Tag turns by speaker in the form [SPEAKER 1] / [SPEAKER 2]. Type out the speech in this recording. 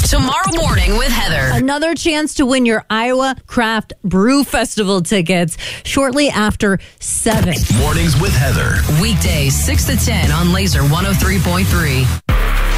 [SPEAKER 1] Tomorrow morning with Heather.
[SPEAKER 2] Another chance to win your Iowa Craft Brew Festival tickets shortly after 7.
[SPEAKER 3] Mornings with Heather.
[SPEAKER 1] Weekdays 6 to 10 on Laser 103.3.